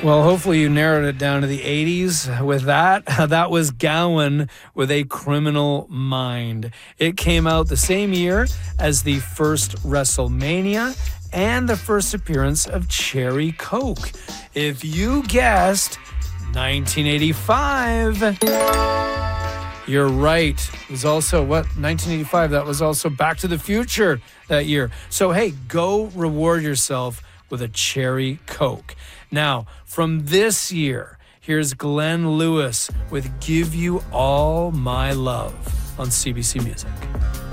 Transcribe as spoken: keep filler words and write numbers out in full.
Well, hopefully you narrowed it down to the eighties with that. That was Gowan with A Criminal Mind. It came out the same year as the first WrestleMania and the first appearance of Cherry Coke. If you guessed nineteen eighty-five, you're right. It was also, what, nineteen eighty-five? That was also Back to the Future that year. So, hey, go reward yourself with a Cherry Coke. Now, from this year, here's Glenn Lewis with Give You All My Love on C B C Music.